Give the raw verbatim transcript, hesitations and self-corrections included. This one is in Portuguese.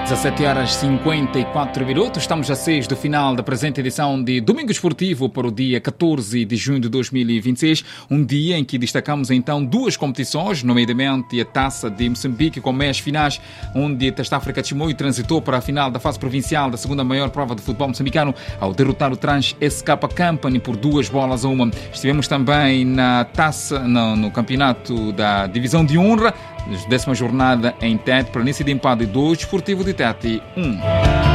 dezassete horas e cinquenta e quatro minutos, estamos a seis do final da presente edição de Domingo Esportivo para o dia catorze de junho de dois mil e vinte e seis, um dia em que destacamos então duas competições, nomeadamente a Taça de Moçambique com meias finais, onde a Taça África de Chimoio transitou para a final da fase provincial da segunda maior prova de futebol moçambicano ao derrotar o Trans S K Company por duas bolas a uma. Estivemos também na Taça, no, no campeonato da Divisão de Honra, décima jornada em Tete, planície de empate dois, Desportivo de Tete um.